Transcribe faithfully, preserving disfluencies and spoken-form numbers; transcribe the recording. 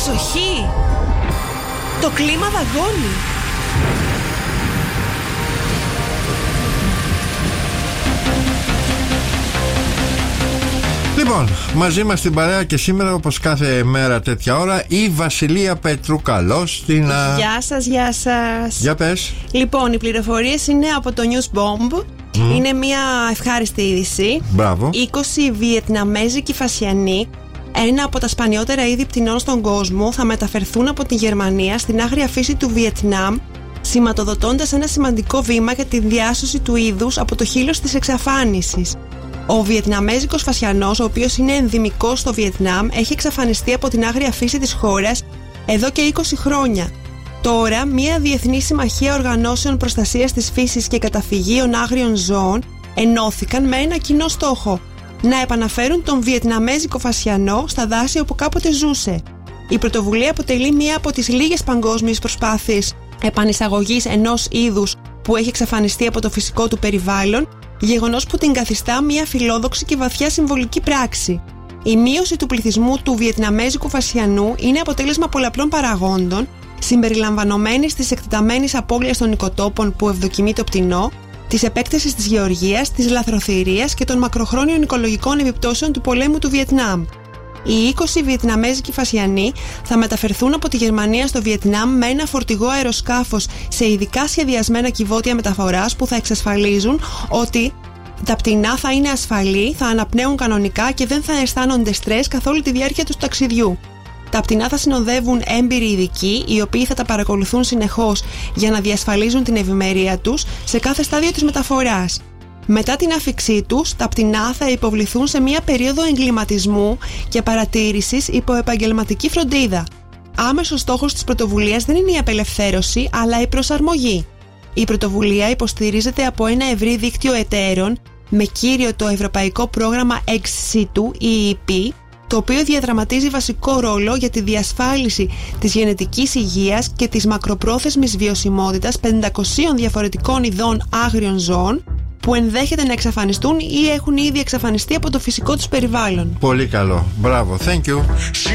Προσοχή! Το κλίμα δαγκώνει. Λοιπόν, μαζί μας στην παρέα και σήμερα, όπως κάθε μέρα τέτοια ώρα, η Βασιλεία Πέτρου. Καλώς την... Γεια σας, γεια σας. Για πες. Λοιπόν, οι πληροφορίες είναι από το News Bomb. Mm. Είναι μια ευχάριστη είδηση. Μπράβο. είκοσι βιετναμέζικοι φασιανοί, ένα από τα σπανιότερα είδη πτηνών στον κόσμο, θα μεταφερθούν από τη Γερμανία στην άγρια φύση του Βιετνάμ, σηματοδοτώντας ένα σημαντικό βήμα για τη διάσωση του είδους από το χείλος της εξαφάνισης. Ο Βιετναμέζικος φασιανός, ο οποίος είναι ενδημικός στο Βιετνάμ, έχει εξαφανιστεί από την άγρια φύση της χώρας εδώ και είκοσι χρόνια. Τώρα, μια διεθνή συμμαχία οργανώσεων προστασίας της φύσης και καταφυγίων άγριων ζώων ενώθηκαν με ένα κοινό στόχο: να επαναφέρουν τον Βιετναμέζικο φασιανό στα δάση όπου κάποτε ζούσε. Η πρωτοβουλία αποτελεί μία από τις λίγες παγκόσμιες προσπάθειες επανεισαγωγής ενός είδους που έχει εξαφανιστεί από το φυσικό του περιβάλλον, γεγονός που την καθιστά μία φιλόδοξη και βαθιά συμβολική πράξη. Η μείωση του πληθυσμού του Βιετναμέζικου φασιανού είναι αποτέλεσμα πολλαπλών παραγόντων, συμπεριλαμβανομένης της εκτεταμένης απώλειας των οικοτόπων που ευδοκιμεί το πτηνό, της επέκτασης της γεωργίας, της λαθροθυρίας και των μακροχρόνιων οικολογικών επιπτώσεων του πολέμου του Βιετνάμ. Οι είκοσι Βιετναμέζικοι φασιανοί θα μεταφερθούν από τη Γερμανία στο Βιετνάμ με ένα φορτηγό αεροσκάφος σε ειδικά σχεδιασμένα κυβότια μεταφοράς που θα εξασφαλίζουν ότι τα πτηνά θα είναι ασφαλή, θα αναπνέουν κανονικά και δεν θα αισθάνονται στρες καθ' όλη τη διάρκεια του ταξιδιού. Τα πτηνά θα συνοδεύουν έμπειροι ειδικοί, οι οποίοι θα τα παρακολουθούν συνεχώς για να διασφαλίζουν την ευημερία τους σε κάθε στάδιο της μεταφοράς. Μετά την άφιξή τους, τα πτηνά θα υποβληθούν σε μια περίοδο εγκληματισμού και παρατήρησης υπό επαγγελματική φροντίδα. Άμεσος στόχος της πρωτοβουλίας δεν είναι η απελευθέρωση, αλλά η προσαρμογή. Η πρωτοβουλία υποστηρίζεται από ένα ευρύ δίκτυο εταίρων, με κύριο το Ευρωπαϊκό Πρόγραμμα Ex-Situ, ι ι πι, το οποίο διαδραματίζει βασικό ρόλο για τη διασφάλιση της γενετικής υγείας και της μακροπρόθεσμης βιωσιμότητας πεντακοσίων διαφορετικών ειδών άγριων ζώων που ενδέχεται να εξαφανιστούν ή έχουν ήδη εξαφανιστεί από το φυσικό τους περιβάλλον. Πολύ καλό. Μπράβο. Thank you.